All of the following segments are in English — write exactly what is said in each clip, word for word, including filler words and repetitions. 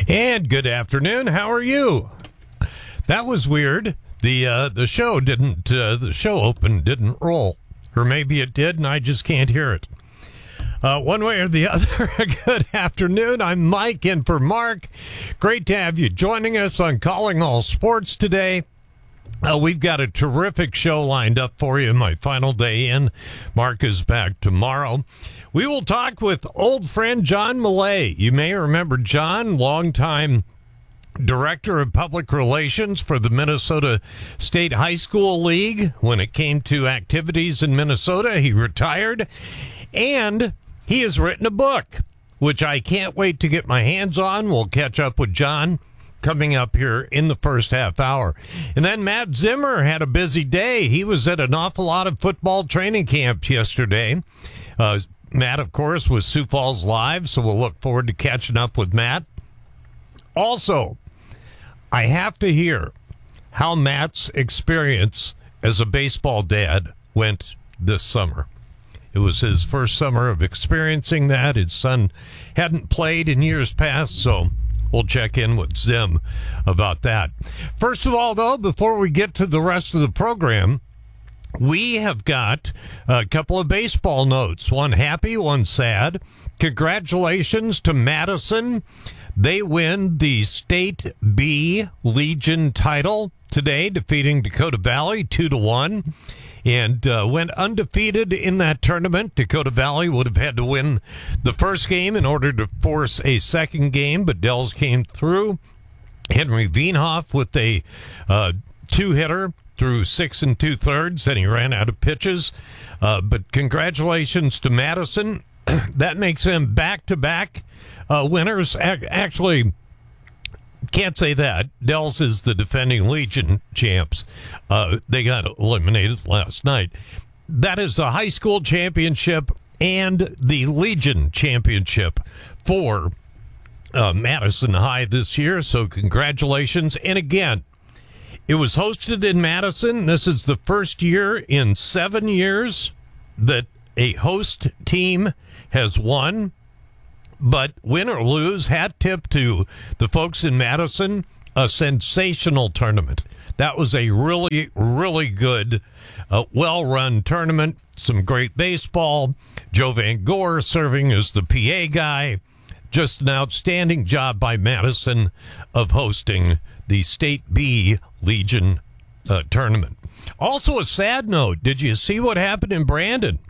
And good afternoon. How are you? That was weird. The uh, the show didn't uh, the show open didn't roll, or maybe it did, and I just can't hear it. Uh, one way or the other. Good afternoon. I'm Mike, in for Mark. Great to have you joining us on Calling All Sports today. Uh, we've got a terrific show lined up for you. My final day in. Mark is back tomorrow. We will talk with old friend John Millea. You may remember John, longtime Director of Public Relations for the Minnesota State High School League. When it came to activities in Minnesota, he retired. And he has written a book, which I can't wait to get my hands on. We'll catch up with John coming up here in the first half hour. And then Matt Zimmer had a busy day. He was at an awful lot of football training camps yesterday. Uh, Matt, of course, was Sioux Falls Live, so we'll look forward to catching up with Matt. Also, I have to hear how Matt's experience as a baseball dad went this summer. It was his first summer of experiencing that. His son hadn't played in years past, so we'll check in with Zim about that. First of all, though, before we get to the rest of the program, we have got a couple of baseball notes. One happy, one sad. Congratulations to Madison. They win the State B Legion title today, defeating Dakota Valley two to one. And uh, went undefeated in that tournament. Dakota Valley would have had to win the first game in order to force a second game, but Dells came through. Henry Veenhoff with a uh, two-hitter through six and two-thirds, and he ran out of pitches. Uh, but congratulations to Madison. That makes them back-to-back uh, winners. A- actually... Can't say that. Dells is the defending Legion champs. Uh, they got eliminated last night. That is the high school championship and the Legion championship for uh, Madison High this year. So congratulations. And again, it was hosted in Madison. This is the first year in seven years that a host team has won. But win or lose, hat tip to the folks in Madison, a sensational tournament. That was a really, really good, uh, well-run tournament. Some great baseball. Joe Van Gore serving as the P A guy. Just an outstanding job by Madison of hosting the State B Legion uh, tournament. Also a sad note, did you see what happened in Brandon?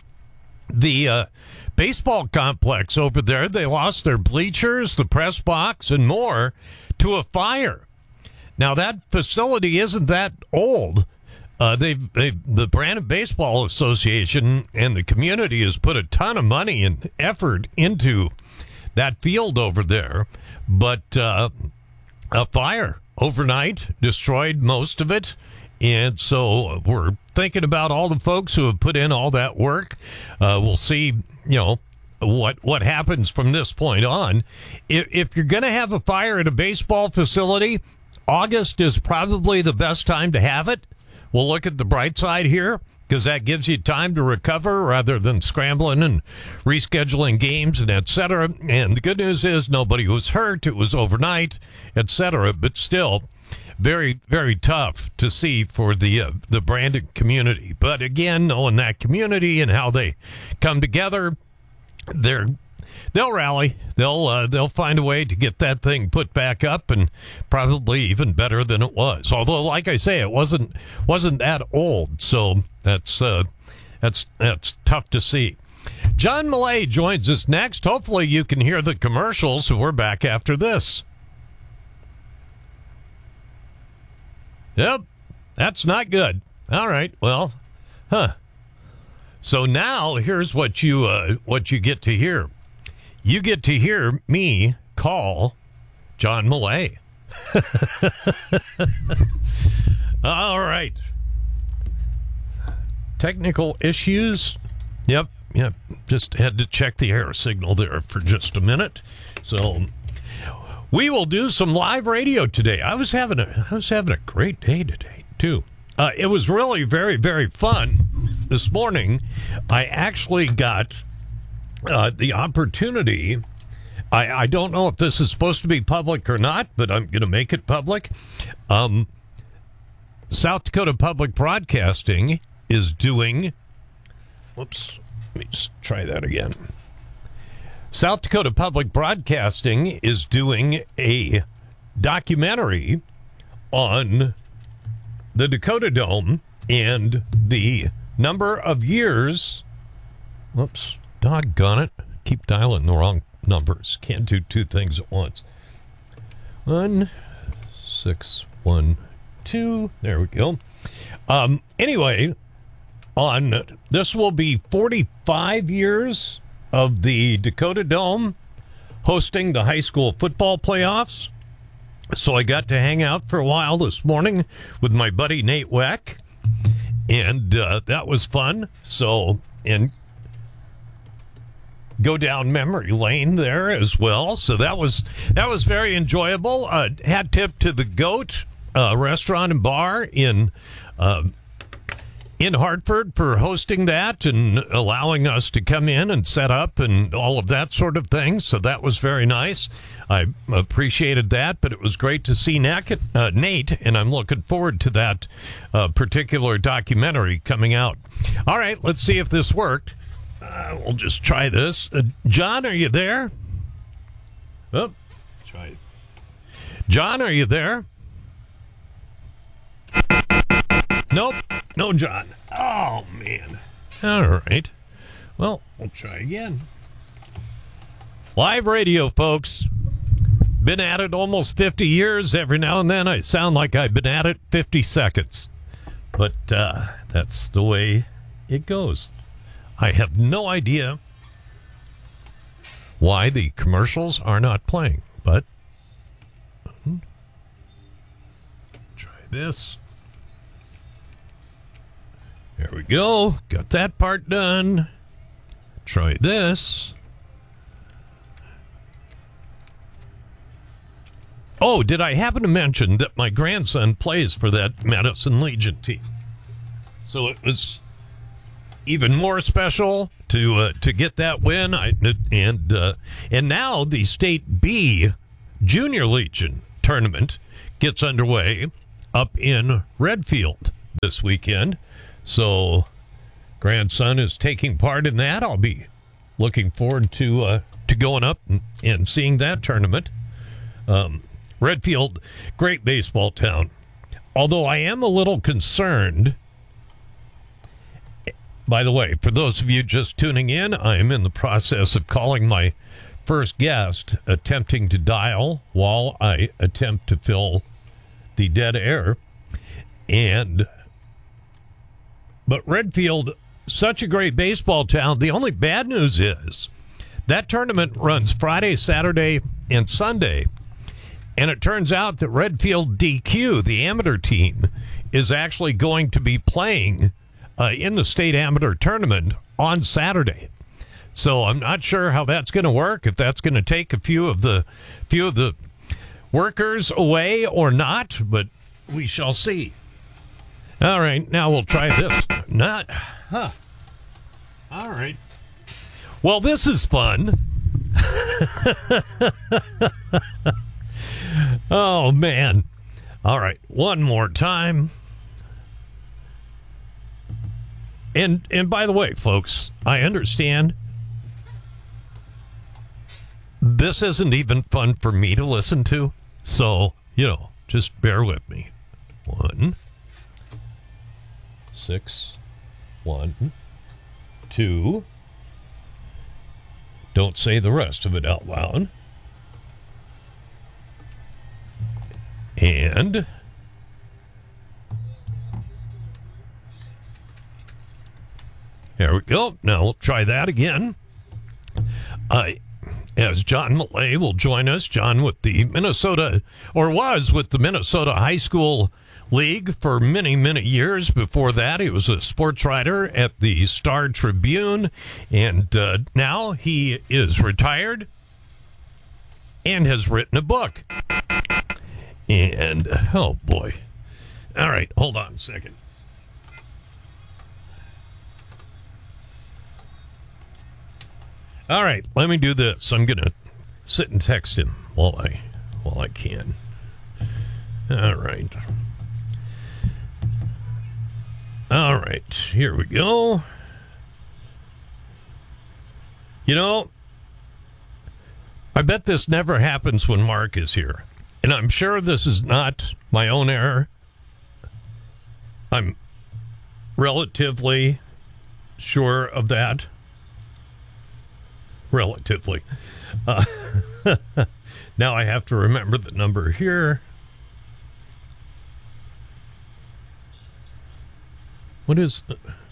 The uh, baseball complex over there, they lost their bleachers, the press box, and more to a fire. Now, that facility isn't that old. Uh, they've, they've, the Brandon Baseball Association and the community has put a ton of money and effort into that field over there. But uh, a fire overnight destroyed most of it. And so we're thinking about all the folks who have put in all that work. Uh, we'll see, you know, what what happens from this point on. If, if you're going to have a fire at a baseball facility, August is probably the best time to have it. We'll look at the bright side here, because that gives you time to recover rather than scrambling and rescheduling games and et cetera. And the good news is nobody was hurt. It was overnight, et cetera. But still, very, very tough to see for the uh, the Brandon community. But again, knowing that community and how they come together, they're they'll rally. They'll uh, they'll find a way to get that thing put back up, and probably even better than it was. Although, like I say, it wasn't wasn't that old, so that's uh, that's that's tough to see. John Millea joins us next. Hopefully, you can hear the commercials. So we're back after this. Yep, that's not good. All right, well, huh. So now here's what you uh, what you get to hear. You get to hear me call John Millea. All right. Technical issues. Yep, yep. Just had to check the air signal there for just a minute. So we will do some live radio today. I was having a I was having a great day today too. Uh, it was really very, very fun. This morning, I actually got uh, the opportunity I, I don't know if this is supposed to be public or not, but I'm going to make it public. Um, South Dakota Public Broadcasting is doing... Whoops. Let me just try that again. South Dakota Public Broadcasting is doing a documentary on the Dakota Dome and the number of years. Whoops. Doggone it. Keep dialing the wrong numbers. Can't do two things at once. One, six, one, two. There we go. Um, anyway, on this will be forty-five years of the Dakota Dome hosting the high school football playoffs. So I got to hang out for a while this morning with my buddy Nate Weck, and uh, that was fun. So, and go down memory lane there as well. So that was that was very enjoyable. Uh, hat tip to the Goat uh, Restaurant and Bar in uh, in Hartford for hosting that and allowing us to come in and set up and all of that sort of thing. So that was very nice. I appreciated that, but it was great to see uh, Nate, and I'm looking forward to that uh, particular documentary coming out. All right, let's see if this worked. Uh, we'll just try this. Uh, John, are you there? Oh, try it. John, are you there? Nope. No, John. Oh, man. All right. Well, we'll try again. Live radio, folks. Been at it almost fifty years. Every now and then I sound like I've been at it fifty seconds. But uh, that's the way it goes. I have no idea why the commercials are not playing, but try this. There we go. Got that part done. Try this. Oh, did I happen to mention that my grandson plays for that Madison Legion team? So it was even more special to uh, to get that win. I, and uh, and now the State B Junior Legion tournament gets underway up in Redfield this weekend. So grandson is taking part in that. I'll be looking forward to uh, to going up and, and seeing that tournament. Um, Redfield, great baseball town. Although I am a little concerned. By the way, for those of you just tuning in, I am in the process of calling my first guest, attempting to dial while I attempt to fill the dead air. And, but Redfield, such a great baseball town. The only bad news is that tournament runs Friday, Saturday, and Sunday. And it turns out that Redfield D Q, the amateur team, is actually going to be playing uh, in the state amateur tournament on Saturday. So I'm not sure how that's going to work, if that's going to take a few of the few of the workers away or not, but we shall see. All right, now we'll try this. Not, huh. All right. Well, this is fun. Oh, man. All right, one more time. And and by the way, folks, I understand this isn't even fun for me to listen to. So, you know, just bear with me. One, six, one, two. Don't say the rest of it out loud. And there we go. Now we'll try that again. Uh, as John Millay will join us. John with the Minnesota, or was with the Minnesota High School League for many, many years. Before that, he was a sports writer at the Star Tribune. And uh, now he is retired and has written a book. And, oh, boy. All right, hold on a second. All right, let me do this. I'm going to sit and text him while I while I can. All right. All right, here we go. You know, I bet this never happens when Mark is here. And I'm sure this is not my own error. I'm relatively sure of that. Relatively. Uh, now I have to remember the number here. What is...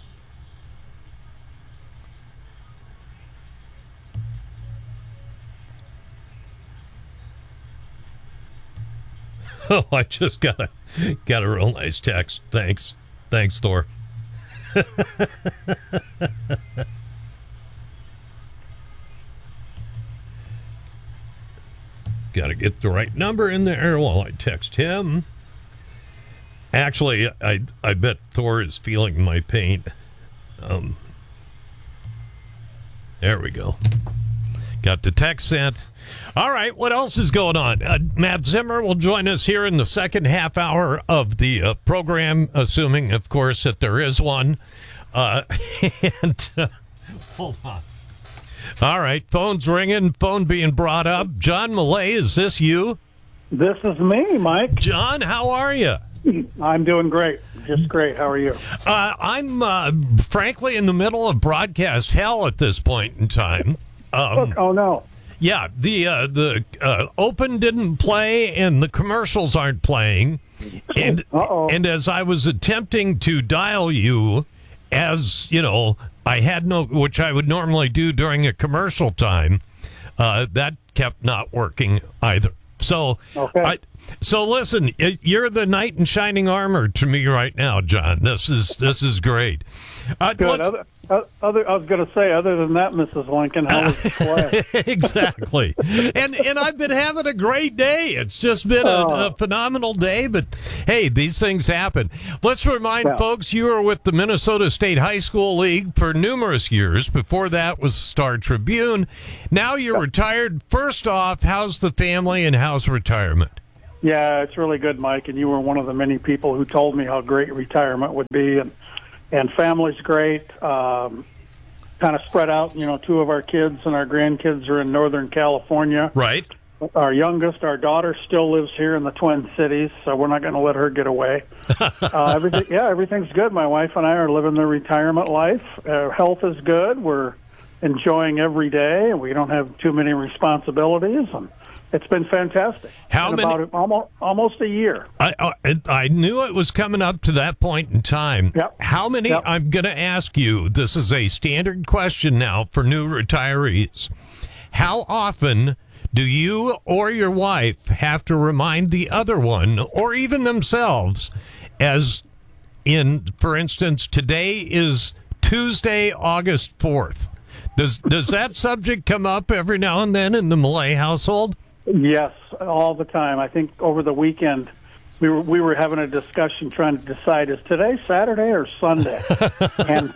Oh, I just got a got a real nice text. Thanks. Thanks, Thor. Got to get the right number in there while I text him. Actually, I I bet Thor is feeling my pain. Um, there we go. Got the text sent. All right, what else is going on? Uh, Matt Zimmer will join us here in the second half hour of the uh, program, assuming, of course, that there is one. Uh, and uh, hold on. All right, phone's ringing, phone being brought up. John Millay, is this you? This is me, Mike. John, how are you? I'm doing great. Just great. How are you? Uh, I'm, uh, frankly, in the middle of broadcast hell at this point in time. Um, oh, no. Yeah, the uh, the uh, Open didn't play, and the commercials aren't playing. And Uh-oh. and as I was attempting to dial you, as you know, I had no, which I would normally do during a commercial time. Uh, that kept not working either. So, okay. I, so listen, you're the knight in shining armor to me right now, John. This is this is great. Uh, Good. Other, other, I was going to say, other than that, Missus Lincoln, how was the play? Exactly. And and I've been having a great day. It's just been a, Oh. a phenomenal day. But hey, these things happen. Let's remind Yeah. folks you were with the Minnesota State High School League for numerous years. Before that was Star Tribune. Now you're retired. First off, how's the family and how's retirement? Yeah, it's really good, Mike, and you were one of the many people who told me how great retirement would be, and and family's great. Um, kind of spread out, you know, two of our kids and our grandkids are in Northern California. Right. Our youngest, our daughter, still lives here in the Twin Cities, so we're not going to let her get away. uh, everything, yeah, everything's good. My wife and I are living the retirement life. Our health is good. We're enjoying every day, and we don't have too many responsibilities, and it's been fantastic. How in many? About almost, almost a year. I, I I knew it was coming up to that point in time. Yep. How many? Yep. I'm going to ask you. This is a standard question now for new retirees. How often do you or your wife have to remind the other one, or even themselves, as in, for instance, today is Tuesday, August fourth. Does does that subject come up every now and then in the Millay household? Yes, all the time. I think over the weekend we were we were having a discussion trying to decide, is today Saturday or Sunday? And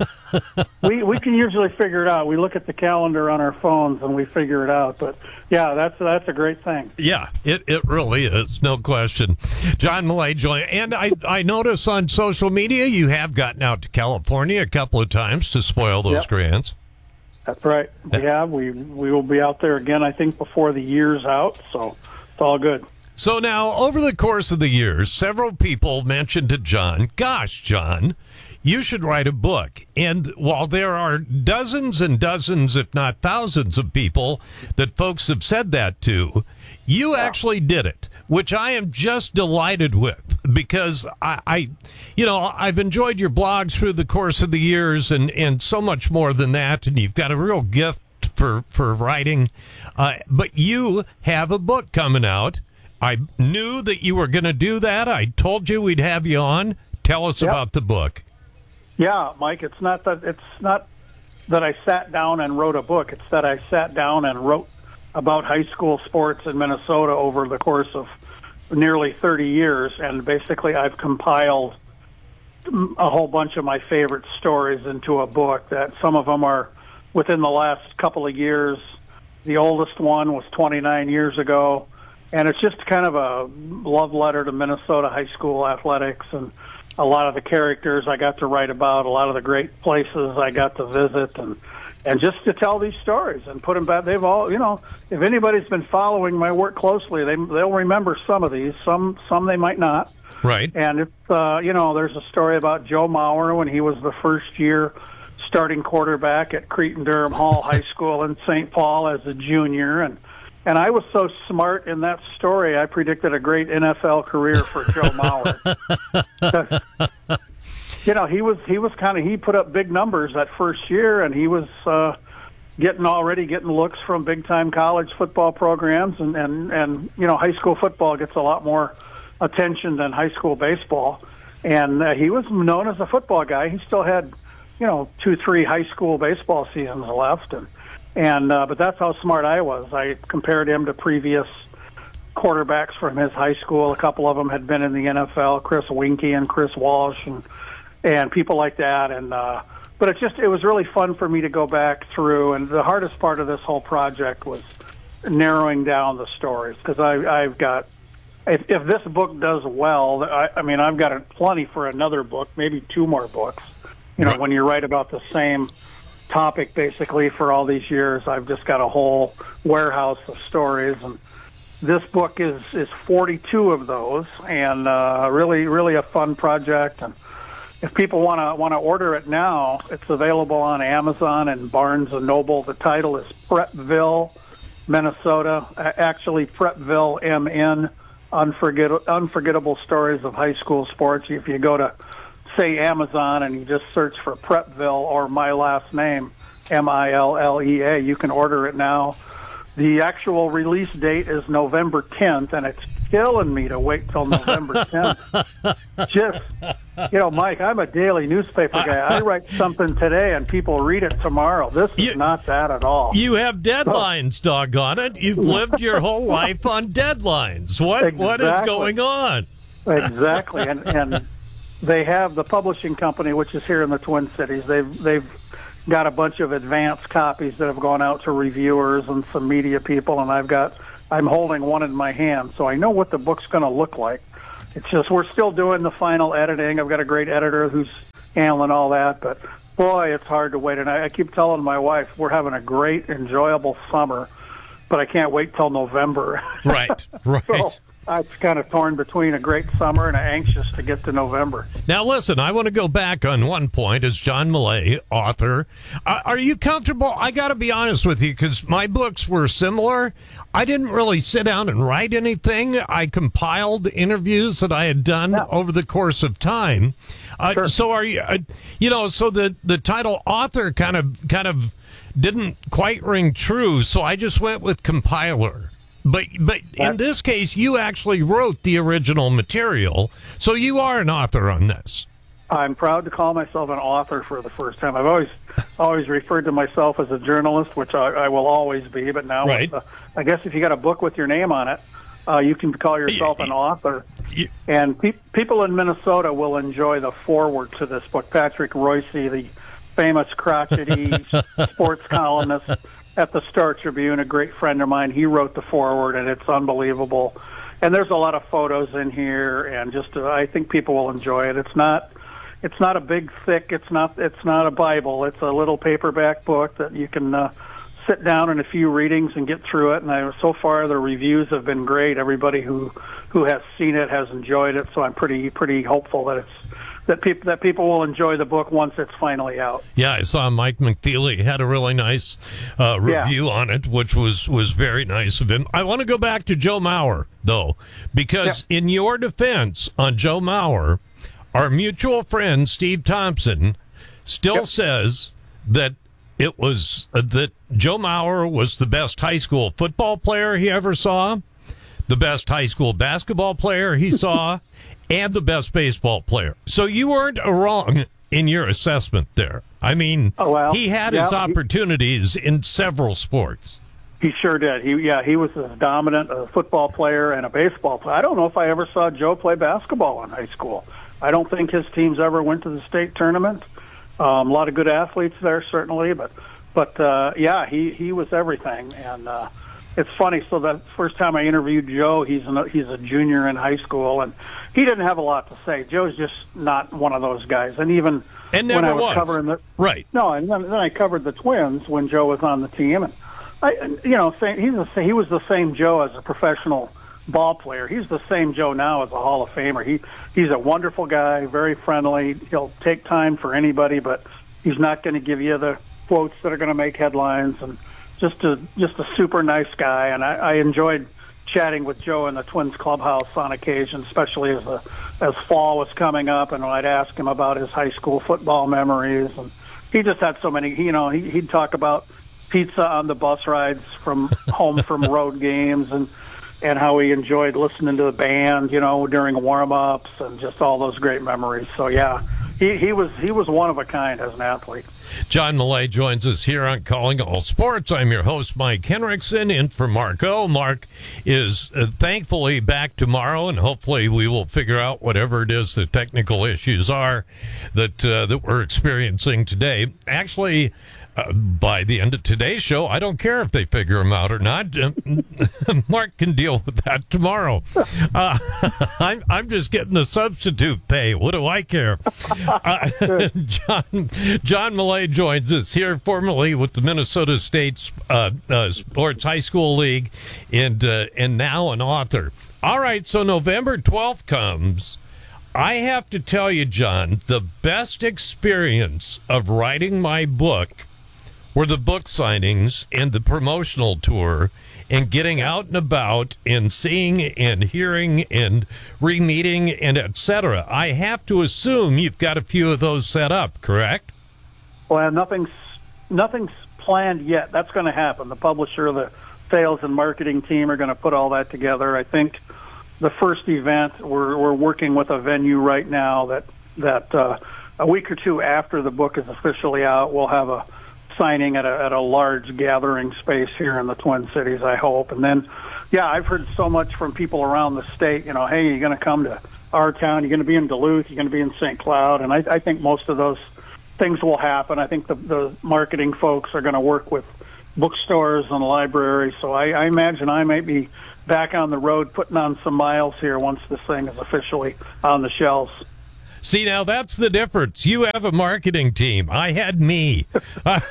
we we can usually figure it out. We look at the calendar on our phones and we figure it out. But yeah, that's that's a great thing. Yeah, it, it really is, no question. John Millay joined, and I, I notice on social media you have gotten out to California a couple of times to spoil those Yep. grands. That's right. We have. We we will be out there again, I think, before the year's out. So it's all good. So now, over the course of the years, several people mentioned to John, gosh, John, you should write a book. And while there are dozens and dozens, if not thousands of people that folks have said that to, you actually did it, which I am just delighted with, because I, I, you know, I've enjoyed your blogs through the course of the years, and, and so much more than that. And you've got a real gift for, for writing. Uh, but you have a book coming out. I knew that you were going to do that. I told you we'd have you on. Tell us Yep. about the book. Yeah, Mike. It's not that it's not that I sat down and wrote a book. It's that I sat down and wrote about high school sports in Minnesota over the course of nearly thirty years, and basically I've compiled a whole bunch of my favorite stories into a book. That some of them are within the last couple of years. The oldest one was twenty-nine years ago. And it's just kind of a love letter to Minnesota high school athletics and a lot of the characters I got to write about, a lot of the great places I got to visit, and and just to tell these stories and put them back. They've all, you know, if anybody's been following my work closely, they they'll remember some of these. Some some they might not. Right. And it's uh, you know, there's a story about Joe Mauer when he was the first year starting quarterback at Cretin-Derham Hall High School in Saint Paul as a junior, and and I was so smart in that story, I predicted a great N F L career for Joe Mauer. You know, he was he was kind of he put up big numbers that first year, and he was uh, getting already getting looks from big time college football programs, and, and and you know, high school football gets a lot more attention than high school baseball, and uh, he was known as a football guy. He still had, you know, two three high school baseball seasons left, and and uh, but that's how smart I was. I compared him to previous quarterbacks from his high school. A couple of them had been in the N F L, Chris Winkie and Chris Walsh, and and people like that. And uh, but it's just it was really fun for me to go back through. And the hardest part of this whole project was narrowing down the stories, because I I've got if, if this book does well, I, I mean I've got plenty for another book, maybe two more books. You know, Right. when you write about the same topic basically for all these years, I've just got a whole warehouse of stories, and this book is is forty-two of those, and uh, really really a fun project. And if people want to want to order it now, it's available on Amazon and Barnes and Noble. The title is Preppville, Minnesota. Actually, Preppville M N, Unforget- Unforgettable Stories of High School Sports. If you go to, say, Amazon and you just search for Preppville or my last name, M I L L E A, you can order it now. The actual release date is November tenth, and it's killing me to wait till November tenth. Just, you know, Mike, I'm a daily newspaper guy. I write something today, and people read it tomorrow. This is You- not that at all. You have deadlines, doggone it. You've lived your whole life on deadlines. What What is Exactly. going on? Exactly, and and they have the publishing company, which is here in the Twin Cities. They've they've got a bunch of advanced copies that have gone out to reviewers and some media people, and I've got I'm holding one in my hand, so I know what the book's going to look like. It's just we're still doing the final editing. I've got a great editor who's handling all that, but boy, it's hard to wait. And I, I keep telling my wife we're having a great, enjoyable summer, but I can't wait till November. Right, right. So I'm kind of torn between a great summer and anxious to get to November. Now, listen, I want to go back on one point as John Millay, author. Uh, are you comfortable? I got to be honest with you, because my books were similar. I didn't really sit down and write anything. I compiled interviews that I had done Yeah. over the course of time. Uh, Sure. So are you, uh, you know, so the, the title author kind of, kind of didn't quite ring true. So I just went with compiler. But but in this case, you actually wrote the original material, so you are an author on this. I'm proud to call myself an author for the first time. I've always always referred to myself as a journalist, which I, I will always be. But now, Right. with, uh, I guess if you got a book with your name on it, uh, you can call yourself an author. You- And pe- people in Minnesota will enjoy the foreword to this book. Patrick Royce, the famous crotchety sports columnist at the Star Tribune, a great friend of mine, he wrote the foreword, and it's unbelievable. And there's a lot of photos in here, and just uh, I think people will enjoy it. It's not it's not a big, thick. It's not it's not a Bible. It's a little paperback book that you can uh, sit down in a few readings and get through it. And I, so far, the reviews have been great. Everybody who who has seen it has enjoyed it. So I'm pretty pretty hopeful that it's that people that people will enjoy the book once it's finally out. Yeah, I saw Mike McFeely had a really nice uh, review Yeah. on it, which was, was very nice of him. I want to go back to Joe Mauer, though, because in your defense on Joe Mauer, our mutual friend Steve Thompson still Yep. says that it was uh, that Joe Mauer was the best high school football player he ever saw, the best high school basketball player he saw, and the best baseball player. So you weren't wrong in your assessment there. I mean, Oh, well, he had yeah, his he- opportunities in several sports. He sure did. He yeah, he was as dominant a football player and a baseball player. I don't know if I ever saw Joe play basketball in high school. I don't think his teams ever went to the state tournament. Um, a lot of good athletes there, certainly, but but uh, yeah, he he was everything. And uh, it's funny. So the first time I interviewed Joe, he's an, he's a junior in high school, and he didn't have a lot to say. Joe's just not one of those guys. And even and never when I was, was covering the right. No, and then, then I covered the Twins when Joe was on the team, and I, you know, same, he's a, he was the same Joe as a professional ball player. He's the same Joe now as a Hall of Famer. He he's a wonderful guy, very friendly. He'll take time for anybody, but he's not going to give you the quotes that are going to make headlines. And just a just a super nice guy. And I, I enjoyed chatting with Joe in the Twins clubhouse on occasion, especially as the as fall was coming up, and I'd ask him about his high school football memories. And he just had so many. You know, he, he'd talk about pizza on the bus rides from home from road games, and and how he enjoyed listening to the band, you know, during warm-ups, and just all those great memories. So yeah, he, he was he was one of a kind as an athlete. John Millea joins us here on Calling All Sports. I'm your host, Mike Henriksen, in for Mark O. Mark is uh, thankfully back tomorrow, and hopefully we will figure out whatever it is the technical issues are that uh, that we're experiencing today. Actually, Uh, by the end of today's show, I don't care if they figure them out or not. Uh, Mark can deal with that tomorrow. Uh, I'm, I'm just getting the substitute pay. What do I care? Uh, John John Millea joins us here, formerly with the Minnesota State uh, uh, Sports High School League, and uh, and now an author. All right, so November twelfth comes. I have to tell you, John, the best experience of writing my book were the book signings and the promotional tour and getting out and about and seeing and hearing and re-meeting and et cetera. I have to assume you've got a few of those set up, correct? Well, nothing's, nothing's planned yet. That's going to happen. The publisher, the sales and marketing team are going to put all that together. I think the first event, we're, we're working with a venue right now that, that uh, a week or two after the book is officially out, we'll have a signing at a, at a large gathering space here in the Twin Cities, I hope. And then, yeah, I've heard so much from people around the state, you know, hey, you're going to come to our town, you're going to be in Duluth, you're going to be in Saint Cloud. And I, I think most of those things will happen. I think the, the marketing folks are going to work with bookstores and libraries. So I, I imagine I might be back on the road putting on some miles here once this thing is officially on the shelves. See, now that's the difference. You have a marketing team. I had me. Well,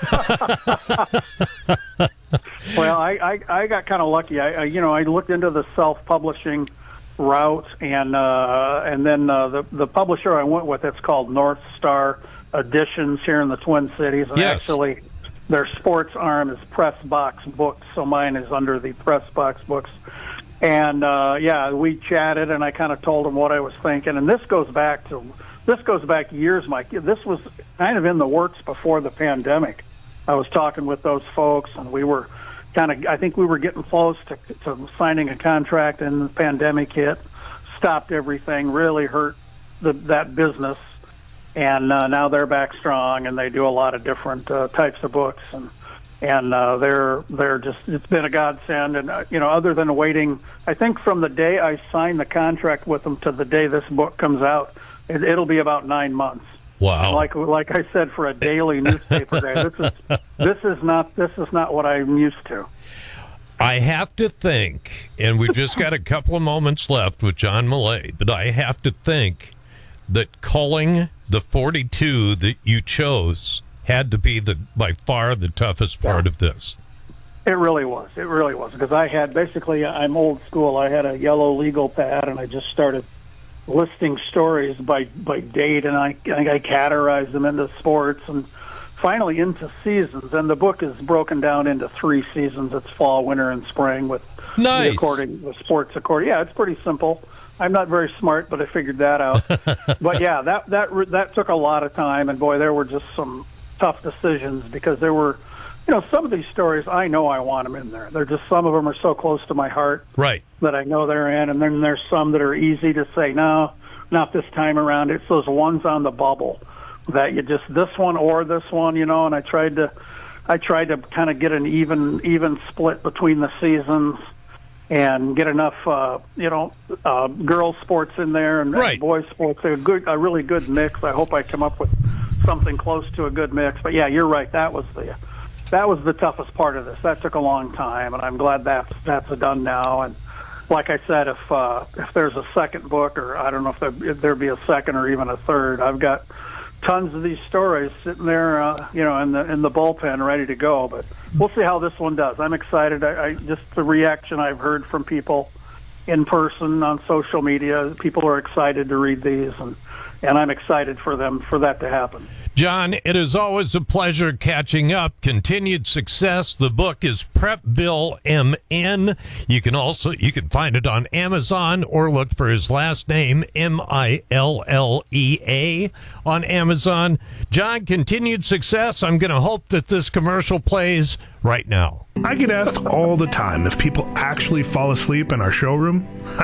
I, I, I got kind of lucky. I, I, you know, I looked into the self-publishing route, and uh, and then uh, the the publisher I went with, it's called North Star Editions here in the Twin Cities. And yes. Actually, their sports arm is Press Box Books, so mine is under the Press Box Books. And uh, yeah, we chatted, and I kind of told him what I was thinking. And this goes back to this goes back years, Mike. This was kind of in the works before the pandemic. I was talking with those folks, and we were kind of. I think we were getting close to, to signing a contract, and the pandemic hit, stopped everything, really hurt the, that business. And uh, now they're back strong, and they do a lot of different uh, types of books, and. And uh, they're they're just it's been a godsend. And uh, you know, other than waiting, I think from the day I signed the contract with them to the day this book comes out, it, it'll be about nine months. Wow! And like like I said, for a daily newspaper day, this is this is not this is not what I'm used to. I have to think, and we've just got a couple of moments left with John Millea, but I have to think that culling the forty-two that you chose had to be the by far the toughest part yeah. of this. It really was. It really was, because I had basically, I'm old school. I had a yellow legal pad, and I just started listing stories by, by date, and I, I categorized them into sports and finally into seasons. And the book is broken down into three seasons. It's fall, winter, and spring with nice. the according the sports according. Yeah, it's pretty simple. I'm not very smart, but I figured that out. But yeah, that that that took a lot of time, and boy, there were just some tough decisions, because there were, you know, some of these stories I know I want them in there. They're just, some of them are so close to my heart, right, that I know they're in, and then there's some that are easy to say, no, not this time around. It's those ones on the bubble that you just, this one or this one, you know. And I tried to, I tried to kind of get an even even split between the seasons and get enough, uh, you know, uh, girls sports in there and, right. and boys sports. A good, a really good mix. I hope I come up with something close to a good mix. But yeah, you're right. That was the that was the toughest part of this. That took a long time, and I'm glad that's that's done now. And like I said, if uh, if there's a second book, or I don't know if, there, if there'd be a second or even a third, I've got tons of these stories sitting there, uh, you know, in the in the bullpen, ready to go. But we'll see how this one does. I'm excited. I, I just the reaction I've heard from people in person, on social media, people are excited to read these, and and I'm excited for them for that to happen. John, it is always a pleasure catching up. Continued success. The book is Prepville M N. You can also you can find it on Amazon or look for his last name, M I L L E A, on Amazon. John, continued success. I'm going to hope that this commercial plays right now. I get asked all the time if people actually fall asleep in our showroom.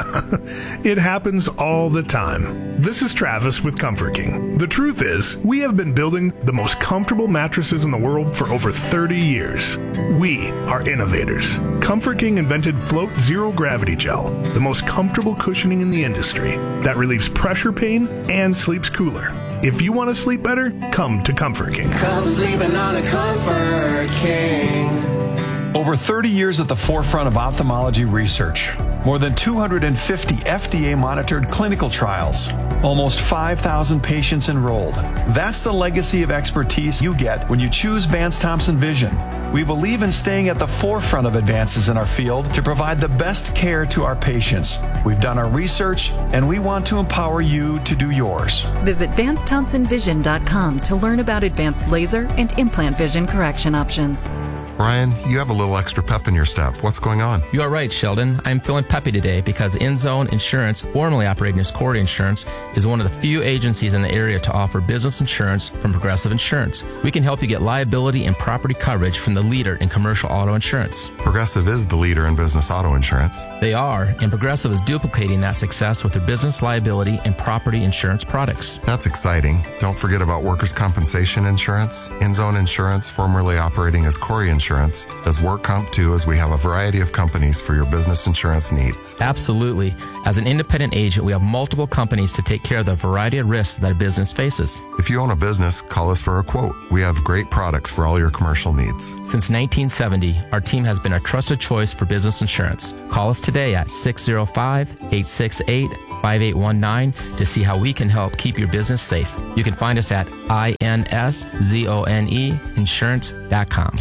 It happens all the time. This is Travis with Comfort King. The truth is, we have been building the most comfortable mattresses in the world for over thirty years. We are innovators. Comfort King invented Float Zero Gravity Gel, the most comfortable cushioning in the industry that relieves pressure pain and sleeps cooler. If you want to sleep better, come to Comfort King. Come sleeping on a Comfort King. Over thirty years at the forefront of ophthalmology research. More than two hundred fifty F D A-monitored clinical trials. Almost five thousand patients enrolled. That's the legacy of expertise you get when you choose Vance Thompson Vision. We believe in staying at the forefront of advances in our field to provide the best care to our patients. We've done our research, and we want to empower you to do yours. Visit Vance Thompson Vision dot com to learn about advanced laser and implant vision correction options. Brian, you have a little extra pep in your step. What's going on? You are right, Sheldon. I'm feeling peppy today because InZone Insurance, formerly operating as Corey Insurance, is one of the few agencies in the area to offer business insurance from Progressive Insurance. We can help you get liability and property coverage from the leader in commercial auto insurance. Progressive is the leader in business auto insurance. They are, and Progressive is duplicating that success with their business liability and property insurance products. That's exciting. Don't forget about workers' compensation insurance. InZone Insurance, formerly operating as Corey Insurance, does work comp too, as we have a variety of companies for your business insurance needs. Absolutely. As an independent agent, we have multiple companies to take care of the variety of risks that a business faces. If you own a business, call us for a quote. We have great products for all your commercial needs. Since nineteen seventy, our team has been a trusted choice for business insurance. Call us today at six oh five, eight six eight, five eight one nine to see how we can help keep your business safe. You can find us at I N S Z O N E insurance dot com.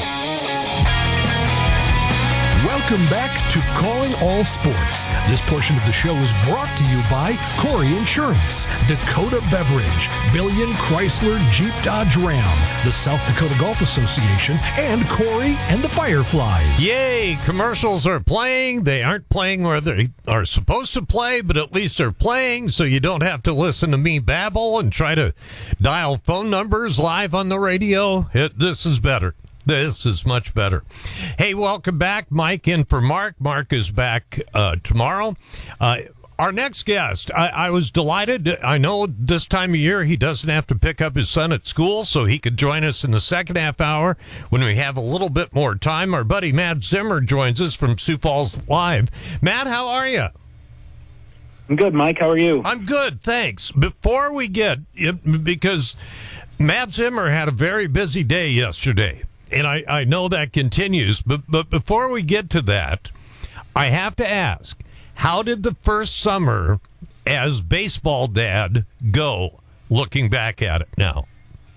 Welcome back to Calling All Sports. This portion of the show is brought to you by Corey Insurance, Dakota Beverage, Billion Chrysler Jeep Dodge Ram, the South Dakota Golf Association, and Corey and the Fireflies. Yay! Commercials are playing. They aren't playing where they are supposed to play, but at least they're playing, so you don't have to listen to me babble and try to dial phone numbers live on the radio. It, this is better. This is much better. Hey, welcome back. Mike in for Mark. Mark is back uh, tomorrow. Uh, our next guest, I, I was delighted. I know this time of year he doesn't have to pick up his son at school, so he could join us in the second half hour when we have a little bit more time. Our buddy Matt Zimmer joins us from Sioux Falls Live. Matt, how are you? I'm good, Mike. How are you? I'm good, thanks. Before we get, because Matt Zimmer had a very busy day yesterday. And I, I know that continues, but but before we get to that, I have to ask, how did the first summer as baseball dad go, looking back at it now?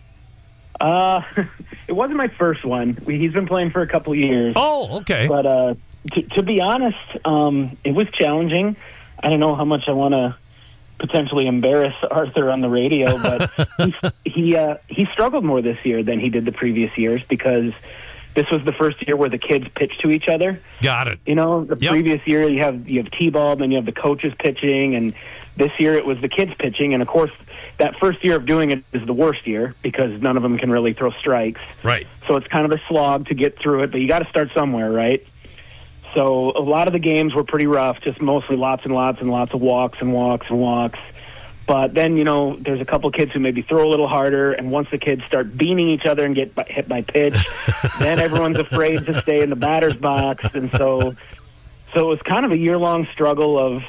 Uh, it wasn't my first one. We, he's been playing for a couple of years. Oh, okay. But uh, to, to be honest, um, it was challenging. I don't know how much I want to potentially embarrass Arthur on the radio, but he he, uh, he struggled more this year than he did the previous years because this was the first year where the kids pitched to each other. Got it. You know, the yep. previous year you have you have T-ball, then you have the coaches pitching, and this year it was the kids pitching. And of course, that first year of doing it is the worst year because none of them can really throw strikes. Right. So it's kind of a slog to get through it, but you got to start somewhere, right? So a lot of the games were pretty rough, just mostly lots and lots and lots of walks and walks and walks. But then, you know, there's a couple kids who maybe throw a little harder, and once the kids start beaning each other and get by, hit by pitch, then everyone's afraid to stay in the batter's box. And so so it was kind of a year-long struggle of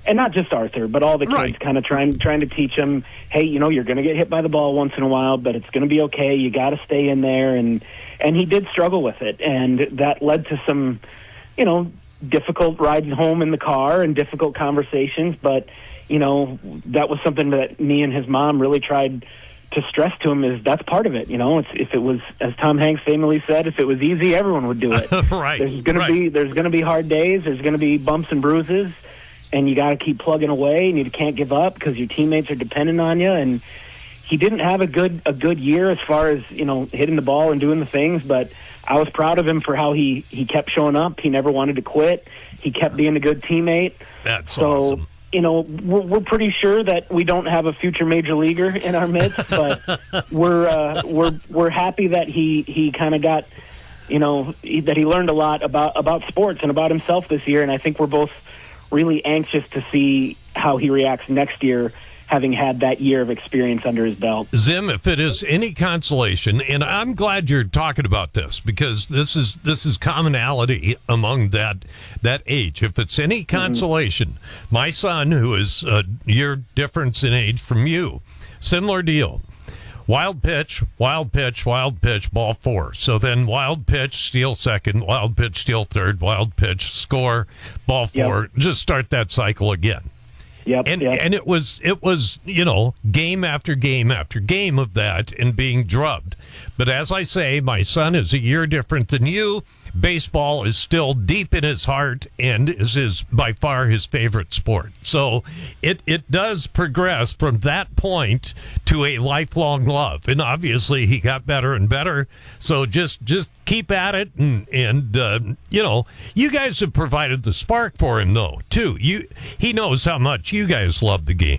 and not just Arthur, but all the kids Right. kind of trying trying to teach him, hey, you know, you're going to get hit by the ball once in a while, but it's going to be okay. You got to stay in there, and and he did struggle with it, and that led to some, you know, difficult rides home in the car and difficult conversations. But you know, that was something that me and his mom really tried to stress to him, is that's part of it. You know, it's, if it was, as Tom Hanks famously said, if it was easy, everyone would do it. Right. There's going right. to be there's going to be hard days. There's going to be bumps and bruises, and you got to keep plugging away, and you can't give up because your teammates are dependent on you. And he didn't have a good a good year as far as, you know, hitting the ball and doing the things, but I was proud of him for how he he kept showing up. He never wanted to quit. He kept being a good teammate. That's so, awesome. You know, we're, we're pretty sure that we don't have a future major leaguer in our midst, but we're uh, we're we're happy that he he kind of got, you know, he, that he learned a lot about about sports and about himself this year, and I think we're both really anxious to see how he reacts next year, having had that year of experience under his belt. Zim, if it is any consolation, and I'm glad you're talking about this because this is this is commonality among that that age. If it's any consolation, mm-hmm. my son, who is a year difference in age from you, similar deal. Wild pitch, wild pitch, wild pitch, ball four. So then wild pitch, steal second, wild pitch, steal third, wild pitch, score, ball four. Yep. Just start that cycle again. Yep, and yep. and it was it was you know, game after game after game of that and being drubbed. But as I say, my son is a year different than you. Baseball is still deep in his heart and is his by far his favorite sport. So it it does progress from that point to a lifelong love. And obviously he got better and better. So just just keep at it, and and uh, you know, you guys have provided the spark for him though too. You he knows how much you guys love the game.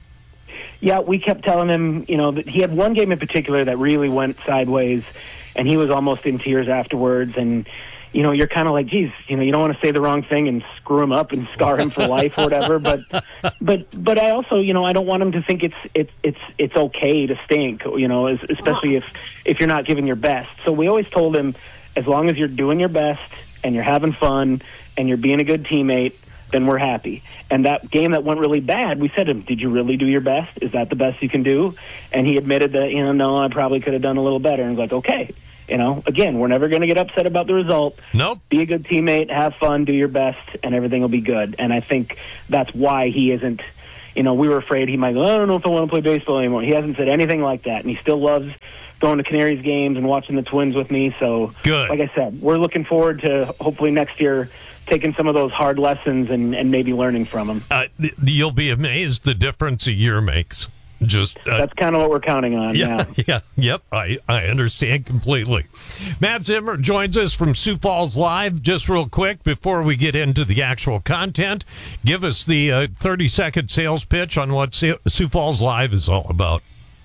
Yeah, we kept telling him, you know, that he had one game in particular that really went sideways, and he was almost in tears afterwards. And, you know, you're kind of like, geez, you know, you don't want to say the wrong thing and screw him up and scar him for life or whatever. But, but, but I also, you know, I don't want him to think it's it's it's it's okay to stink, you know, especially if if you're not giving your best. So we always told him, as long as you're doing your best and you're having fun and you're being a good teammate, then we're happy. And that game that went really bad, we said to him, did you really do your best? Is that the best you can do? And he admitted that, you know, no, I probably could have done a little better. And I was like, okay, you know, again, we're never going to get upset about the result. Nope. Be a good teammate, have fun, do your best, and everything will be good. And I think that's why he isn't, you know, we were afraid he might go, I don't know if I want to play baseball anymore. He hasn't said anything like that. And he still loves going to Canaries games and watching the Twins with me. So, good. Like I said, we're looking forward to hopefully next year taking some of those hard lessons and, and maybe learning from them. Uh, th- you'll be amazed the difference a year makes. Just uh, that's kind of what we're counting on. Yeah, yeah, yeah, yep. I, I understand completely. Matt Zimmer joins us from Sioux Falls Live. Just real quick before we get into the actual content, give us the uh, thirty second sales pitch on what Sioux Falls Live is all about.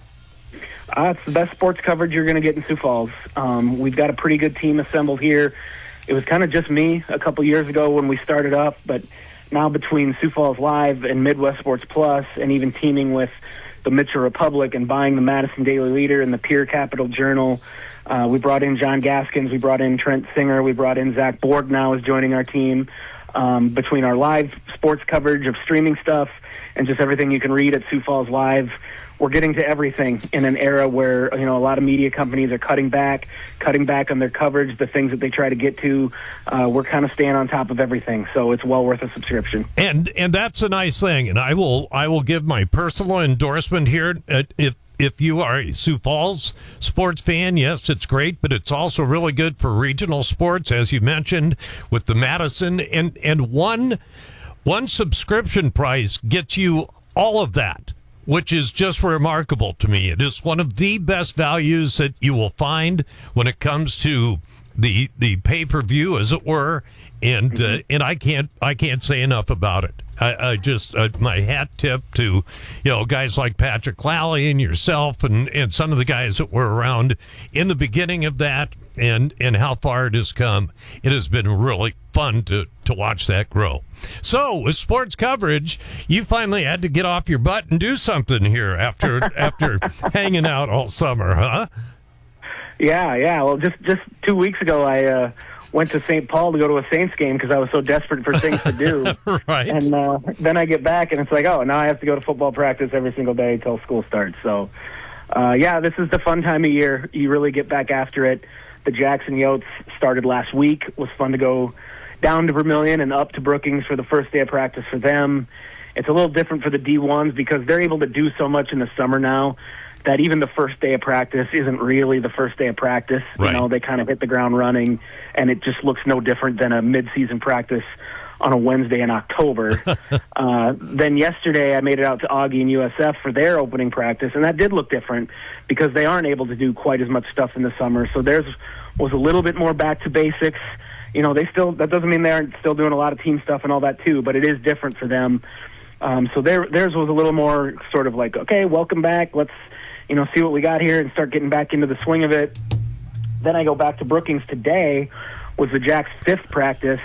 Uh, it's the best sports coverage you're going to get in Sioux Falls. Um, we've got a pretty good team assembled here. It was kind of just me a couple years ago when we started up, but now between Sioux Falls Live and Midwest Sports Plus, and even teaming with the Mitchell Republic and buying the Madison Daily Leader and the Peer Capital Journal, uh, we brought in John Gaskins, we brought in Trent Singer, we brought in Zach Borg now is joining our team. Um, between our live sports coverage of streaming stuff and just everything you can read at Sioux Falls Live, we're getting to everything in an era where, you know, a lot of media companies are cutting back, cutting back on their coverage, the things that they try to get to. Uh, we're kind of staying on top of everything, so it's well worth a subscription. And and that's a nice thing. And I will I will give my personal endorsement here. Uh, if if you are a Sioux Falls sports fan, yes, it's great, but it's also really good for regional sports, as you mentioned, with the Madison. And and one one subscription price gets you all of that, which is just remarkable to me. It is one of the best values that you will find when it comes to the the pay-per-view, as it were. And uh, and I can't I can't say enough about it. I, I just uh, my hat tip to, you know, guys like Patrick Lally and yourself and, and some of the guys that were around in the beginning of that, and and how far it has come. It has been really fun to to watch that grow. So with sports coverage, you finally had to get off your butt and do something here after after hanging out all summer, huh? Yeah, yeah. Well, just just two weeks ago, I uh, went to Saint Paul to go to a Saints game because I was so desperate for things to do. Right. And uh, then I get back, and it's like, oh, now I have to go to football practice every single day until school starts. So, uh, yeah, this is the fun time of year. You really get back after it. The Jackson Yotes started last week. It was fun to go down to Vermilion and up to Brookings for the first day of practice for them. It's a little different for the D ones because they're able to do so much in the summer now that even the first day of practice isn't really the first day of practice. Right. You know, they kind of hit the ground running, and it just looks no different than a mid-season practice on a Wednesday in October. uh, then yesterday I made it out to Augie and U S F for their opening practice, and that did look different because they aren't able to do quite as much stuff in the summer. So theirs was a little bit more back to basics. You know, they still, that doesn't mean they aren't still doing a lot of team stuff and all that too, but it is different for them. Um, so their, theirs was a little more sort of like, okay, welcome back. Let's, you know, see what we got here and start getting back into the swing of it. Then I go back to Brookings today, was the Jack's fifth practice.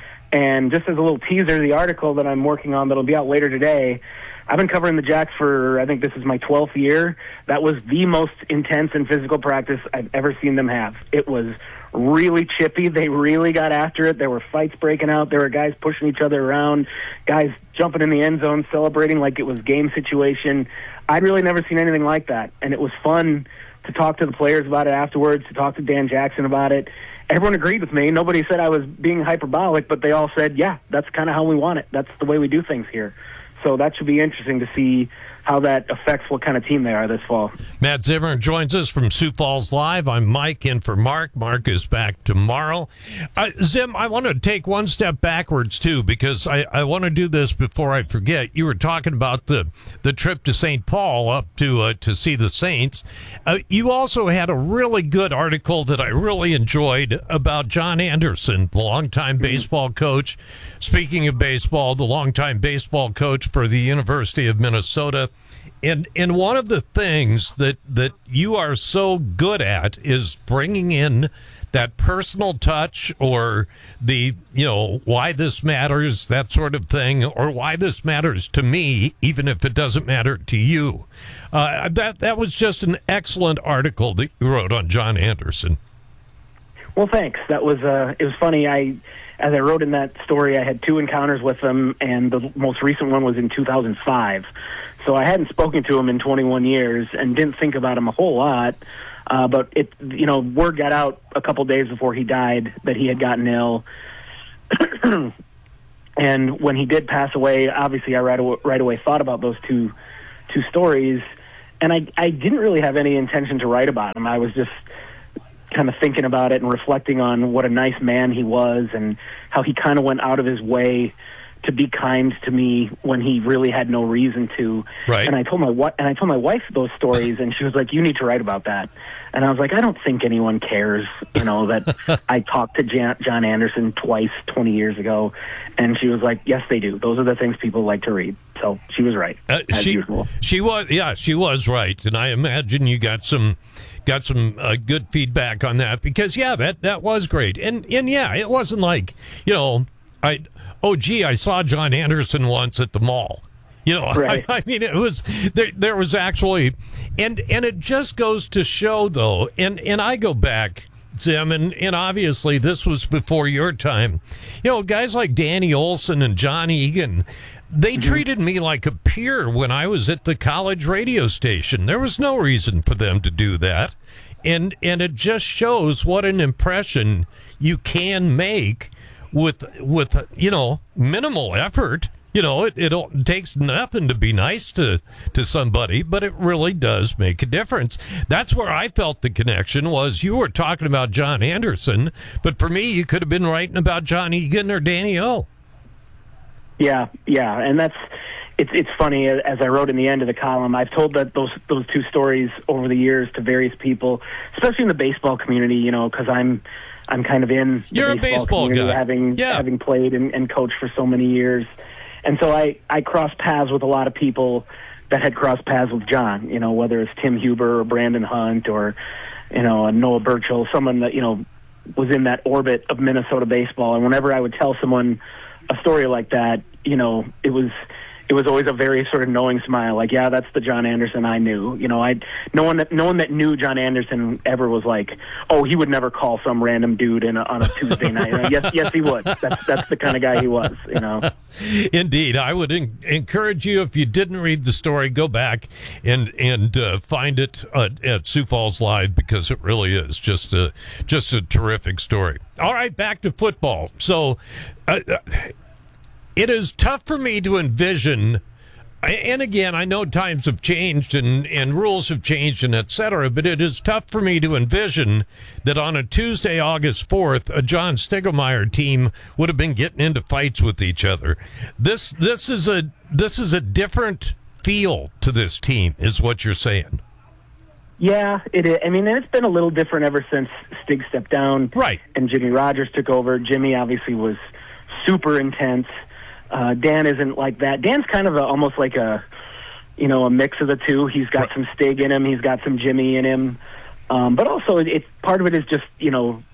And just as a little teaser, the article that I'm working on that'll be out later today, I've been covering the Jacks for, I think this is my twelfth year. That was the most intense and physical practice I've ever seen them have. It was really chippy. They really got after it. There were fights breaking out. There were guys pushing each other around, guys jumping in the end zone, celebrating like it was game situation. I'd really never seen anything like that. And it was fun to talk to the players about it afterwards, to talk to Dan Jackson about it. Everyone agreed with me. Nobody said I was being hyperbolic, but they all said, yeah, that's kind of how we want it. That's the way we do things here. So that should be interesting to see how that affects what kind of team they are this fall. Matt Zimmer joins us from Sioux Falls Live. I'm Mike in for Mark. Mark is back tomorrow. Uh, Zim, I want to take one step backwards, too, because I, I want to do this before I forget. You were talking about the, the trip to Saint Paul up to uh, to see the Saints. Uh, you also had a really good article that I really enjoyed about John Anderson, the longtime mm-hmm. baseball coach. Speaking of baseball, the longtime baseball coach for the University of Minnesota. And and one of the things that, that you are so good at is bringing in that personal touch, or the, you know, why this matters, that sort of thing, or why this matters to me, even if it doesn't matter to you. Uh, that that was just an excellent article that you wrote on John Anderson. Well, thanks. That was uh, it was funny. I as I wrote in that story, I had two encounters with him, and the most recent one was in two thousand five. So I hadn't spoken to him in twenty-one years and didn't think about him a whole lot. Uh, but it, you know, word got out a couple days before he died that he had gotten ill. And when he did pass away, obviously I right away, right away thought about those two two stories, and I I didn't really have any intention to write about him. I was just kind of thinking about it and reflecting on what a nice man he was and how he kind of went out of his way to be kind to me when he really had no reason to. Right. And I told my wife, and I told my wife those stories, and she was like, "You need to write about that." And I was like, "I don't think anyone cares, you know, that I talked to Jan- John Anderson twice twenty years ago." And she was like, "Yes, they do. Those are the things people like to read." So she was right, uh, as she, usual. She was, yeah, she was right, and I imagine you got some. Got some uh, good feedback on that, because yeah, that that was great, and and yeah, it wasn't like, you know, I oh gee, I saw John Anderson once at the mall, you know, right. I, I mean, it was there. There was actually, and and it just goes to show though, and and I go back, Tim, and and obviously this was before your time, you know, guys like Danny Olson and John Egan. They mm-hmm. treated me like a peer when I was at the college radio station. There was no reason for them to do that. And and it just shows what an impression you can make with, with you know, minimal effort. You know, it, it takes nothing to be nice to, to somebody, but it really does make a difference. That's where I felt the connection was. You were talking about John Anderson, but for me, you could have been writing about John Egan or Danny O. Yeah, yeah, and that's it's it's funny. As I wrote in the end of the column, I've told that those those two stories over the years to various people, especially in the baseball community. You know, because I'm I'm kind of in the You're baseball, a baseball community, guy, having yeah. having played and, and coached for so many years, and so I I crossed paths with a lot of people that had crossed paths with John. You know, whether it's Tim Huber or Brandon Hunt or you know Noah Burchell, someone that you know was in that orbit of Minnesota baseball. And whenever I would tell someone a story like that, you know, it was it was always a very sort of knowing smile, like, yeah, that's the John Anderson I knew. You know, I no one that no one that knew John Anderson ever was like, oh, he would never call some random dude in a, on a Tuesday night. You know, yes, yes, he would. That's that's the kind of guy he was. You know. Indeed, I would en- encourage you, if you didn't read the story, go back and and uh, find it uh, at Sioux Falls Live, because it really is just a just a terrific story. All right, back to football. So. Uh, It is tough for me to envision, and again, I know times have changed and, and rules have changed and et cetera, but it is tough for me to envision that on a Tuesday, August fourth, a John Stiegelmeier team would have been getting into fights with each other. This this is a this is a different feel to this team, is what you're saying. Yeah, it is. I mean, it's been a little different ever since Stig stepped down, right? And Jimmy Rogers took over. Jimmy obviously was super intense. Uh, Dan isn't like that. Dan's kind of a, almost like a, you know, a mix of the two. He's got right. some Stig in him. He's got some Jimmy in him. Um, but also, it, it, part of it is just, you know,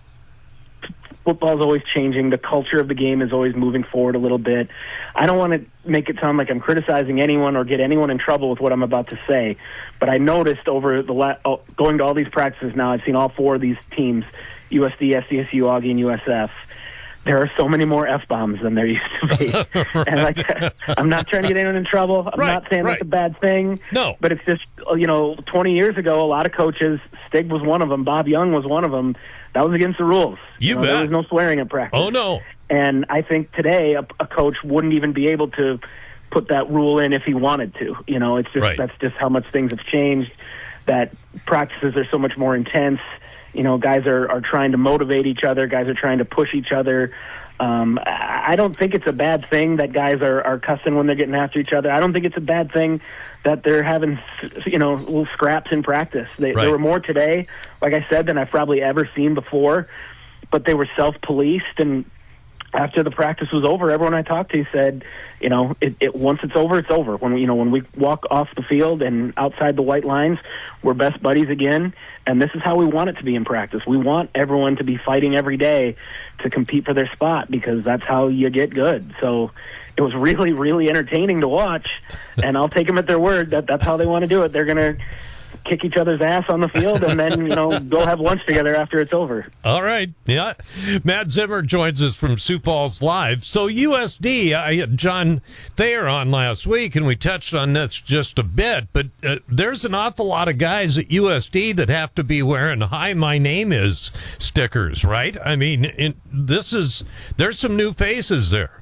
football's always changing. The culture of the game is always moving forward a little bit. I don't want to make it sound like I'm criticizing anyone or get anyone in trouble with what I'm about to say, but I noticed over the la- oh, going to all these practices now, I've seen all four of these teams, U S D, S D S U, Augie, and U S F. There are so many more F-bombs than there used to be. right. And like, I'm not trying to get anyone in trouble. I'm right, not saying right. that's a bad thing. No. But it's just, you know, twenty years ago, a lot of coaches, Stig was one of them, Bob Young was one of them, that was against the rules. You, you know, bet. There was no swearing in practice. Oh, no. And I think today a, a coach wouldn't even be able to put that rule in if he wanted to. You know, it's just right. that's just how much things have changed, that practices are so much more intense. You know, guys are, are trying to motivate each other. Guys are trying to push each other. Um, I don't think it's a bad thing that guys are, are cussing when they're getting after each other. I don't think it's a bad thing that they're having, you know, little scraps in practice. They, right. There were more today, like I said, than I've probably ever seen before. But they were self-policed, and after the practice was over, everyone I talked to said, you know, it, it once it's over, it's over. When we, you know, when we walk off the field and outside the white lines, we're best buddies again. And this is how we want it to be in practice. We want everyone to be fighting every day to compete for their spot, because that's how you get good. So it was really, really entertaining to watch. And I'll take them at their word that that's how they want to do it. They're going to kick each other's ass on the field and then, you know, go have lunch together after it's over. All right. Yeah. Matt Zimmer joins us from Sioux Falls Live. So U S D, I had John Thayer on last week, and we touched on this just a bit, but uh, there's an awful lot of guys at U S D that have to be wearing "Hi, my name is" stickers, right? I mean, in, this is, there's some new faces there.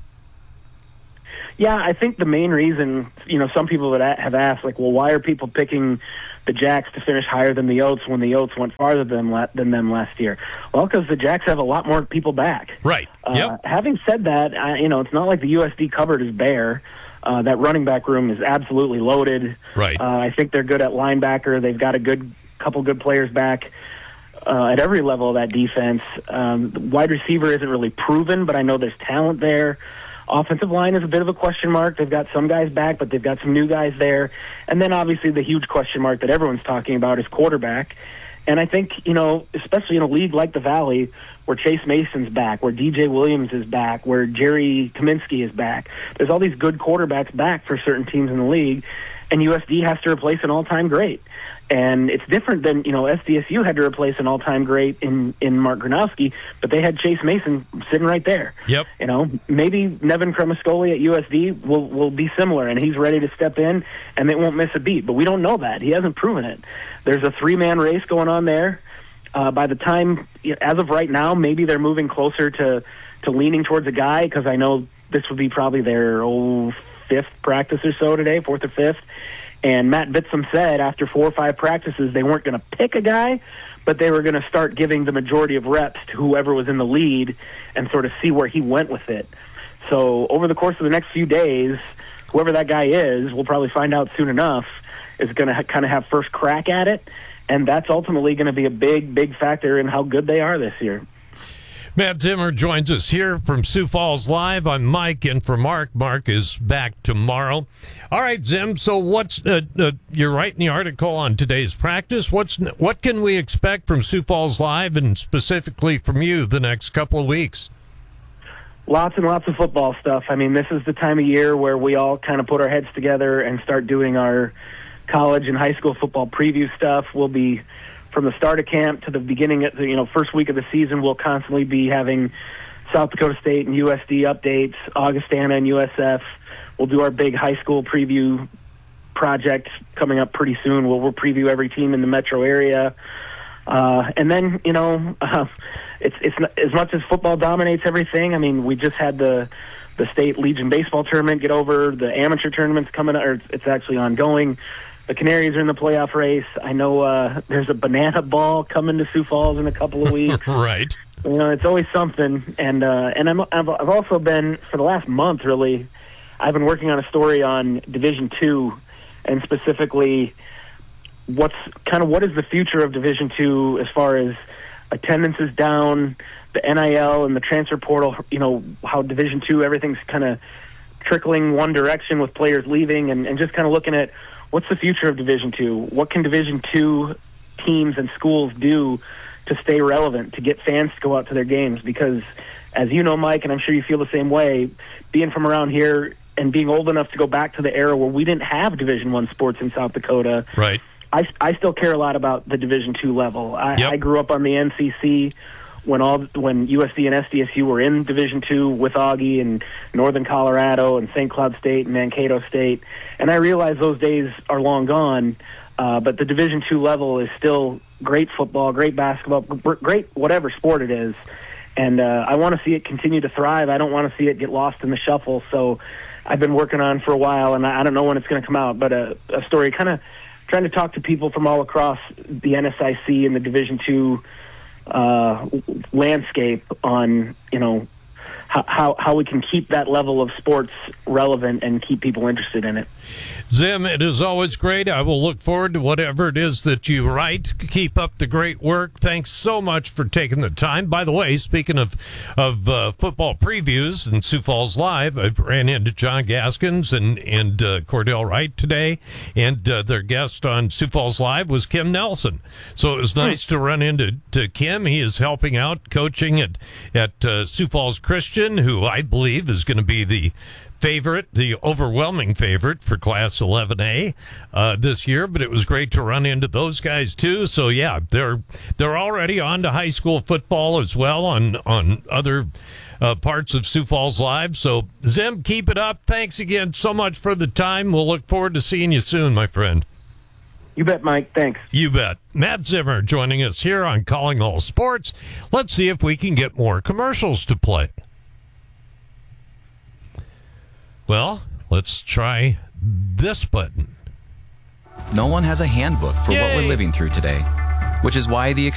Yeah, I think the main reason, you know, some people that have asked, like, well, why are people picking the Jacks to finish higher than the Oats when the Oats went farther than than them last year? Well, because the Jacks have a lot more people back. Right. Yep. Uh, having said that, I, you know, it's not like the U S D cupboard is bare. Uh, that running back room is absolutely loaded. Right. Uh, I think they're good at linebacker. They've got a good couple good players back uh, at every level of that defense. Um, the wide receiver isn't really proven, but I know there's talent there. Offensive line is a bit of a question mark. They've got some guys back, but they've got some new guys there. And then obviously the huge question mark that everyone's talking about is quarterback. And I think, you know, especially in a league like the Valley, where Chase Mason's back, where D J Williams is back, where Jerry Kaminsky is back, there's all these good quarterbacks back for certain teams in the league, and U S D has to replace an all-time great. And it's different than, you know, S D S U had to replace an all-time great in, in Mark Gronowski, but they had Chase Mason sitting right there. Yep. You know, maybe Nevin Cremascoli at U S D will, will be similar, and he's ready to step in, and they won't miss a beat. But we don't know that. He hasn't proven it. There's a three-man race going on there. Uh, by the time, as of right now, maybe they're moving closer to, to leaning towards a guy, because I know this would be probably their oh, fifth practice or so today, fourth or fifth. And Matt Bitsum said after four or five practices they weren't going to pick a guy, but they were going to start giving the majority of reps to whoever was in the lead and sort of see where he went with it. So over the course of the next few days, whoever that guy is, we'll probably find out soon enough, is going to ha- kind of have first crack at it. And that's ultimately going to be a big, big factor in how good they are this year. Matt Zimmer joins us here from Sioux Falls Live. I'm Mike, and for Mark. Mark is back tomorrow. All right, Zim, so what's uh, uh, you're writing the article on today's practice. What's What can we expect from Sioux Falls Live, and specifically from you, the next couple of weeks? Lots and lots of football stuff. I mean, this is the time of year where we all kind of put our heads together and start doing our college and high school football preview stuff. We'll be, from the start of camp to the beginning of the, you know, first week of the season, we'll constantly be having South Dakota State and U S D updates, Augustana and U S F. We'll do our big high school preview project coming up pretty soon. We'll, we'll preview every team in the metro area. Uh, and then, you know, uh, it's it's not, as much as football dominates everything. I mean, we just had the the state Legion baseball tournament get over. The amateur tournament's coming, or it's, it's actually ongoing. The Canaries are in the playoff race. I know uh, there's a banana ball coming to Sioux Falls in a couple of weeks. Right. You know, it's always something. And uh, and I'm, I've I've also been, for the last month really, I've been working on a story on Division Two, and specifically what's kind of what is the future of Division Two as far as attendance is down, the N I L and the transfer portal. You know, how Division Two everything's kind of trickling one direction with players leaving, and, and just kind of looking at what's the future of Division Two. What can Division Two teams and schools do to stay relevant, to get fans to go out to their games? Because, as you know, Mike, and I'm sure you feel the same way, being from around here and being old enough to go back to the era where we didn't have Division One sports in South Dakota, right? I, I still care a lot about the Division Two level. I, yep. I grew up on the N C C when all when U S D and S D S U were in Division Two with Augie and Northern Colorado and Saint Cloud State and Mankato State, and I realize those days are long gone. Uh, but the Division Two level is still great football, great basketball, great whatever sport it is, and uh, I want to see it continue to thrive. I don't want to see it get lost in the shuffle. So I've been working on for a while, and I, I don't know when it's going to come out, but a, a story kind of trying to talk to people from all across the N S I C and the Division Two uh, landscape on, you know, how, how how we can keep that level of sports relevant and keep people interested in it. Zim, it is always great. I will look forward to whatever it is that you write. Keep up the great work. Thanks so much for taking the time. By the way, speaking of of uh, football previews and Sioux Falls Live, I ran into John Gaskins and, and uh, Cordell Wright today, and uh, their guest on Sioux Falls Live was Kim Nelson. So it was nice to run into to Kim. He is helping out, coaching at, at uh, Sioux Falls Christian, who I believe is going to be the favorite, the overwhelming favorite for Class eleven A uh, this year. But it was great to run into those guys too. So yeah, they're they're already on to high school football as well on on other uh, parts of Sioux Falls Live. So Zim, keep it up. Thanks again so much for the time. We'll look forward to seeing you soon, my friend. You bet, Mike. Thanks. You bet. Matt Zimmer joining us here on Calling All Sports. Let's see if we can get more commercials to play. Well, let's try this button. No one has a handbook for Yay. what we're living through today, which is why the